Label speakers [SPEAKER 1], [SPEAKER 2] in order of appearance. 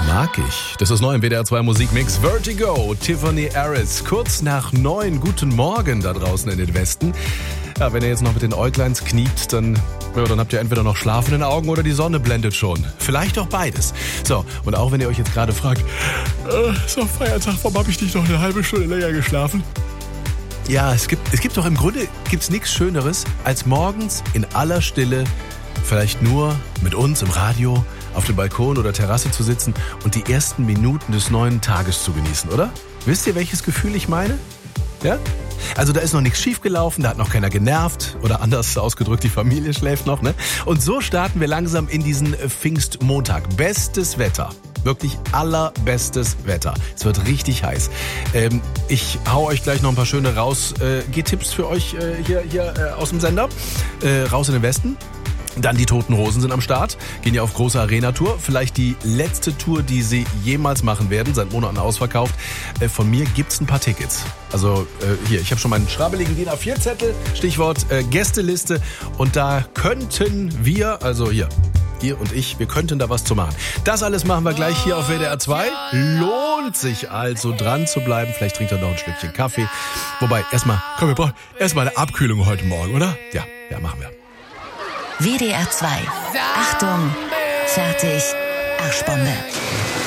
[SPEAKER 1] Mag ich. Das ist neu im WDR 2 Musikmix. Vertigo, Tiffany Harris. Kurz nach 9. Guten Morgen da draußen in den Westen. Ja, wenn ihr jetzt noch mit den Äugleins kniet, dann habt ihr entweder noch Schlaf in den Augen oder die Sonne blendet schon. Vielleicht auch beides. So, und auch wenn ihr euch jetzt gerade fragt, ist doch Feiertag, warum habe ich nicht noch eine halbe Stunde länger geschlafen? Ja, es gibt doch im Grunde nichts Schöneres, als morgens in aller Stille, vielleicht nur mit uns im Radio, auf dem Balkon oder Terrasse zu sitzen und die ersten Minuten des neuen Tages zu genießen, oder? Wisst ihr, welches Gefühl ich meine? Ja? Also da ist noch nichts schiefgelaufen, da hat noch keiner genervt oder anders ausgedrückt, die Familie schläft noch, ne? Und so starten wir langsam in diesen Pfingstmontag. Bestes Wetter. Wirklich allerbestes Wetter. Es wird richtig heiß. Ich hau euch gleich noch ein paar schöne Raus-Tipps für euch hier aus dem Sender. Raus in den Westen. Dann die Toten Hosen sind am Start, gehen ja auf große Arena-Tour. Vielleicht die letzte Tour, die sie jemals machen werden, seit Monaten ausverkauft. Von mir gibt's ein paar Tickets. Also hier, ich habe schon meinen schrabbeligen DIN A4-Zettel, Stichwort Gästeliste. Und da könnten wir, also hier, ihr und ich, wir könnten da was zu machen. Das alles machen wir gleich hier auf WDR 2. Lohnt sich also dran zu bleiben. Vielleicht trinkt ihr noch ein Schlückchen Kaffee. Wobei, wir brauchen erstmal eine Abkühlung heute Morgen, oder? Ja, machen wir.
[SPEAKER 2] WDR 2. Achtung, fertig, Arschbombe.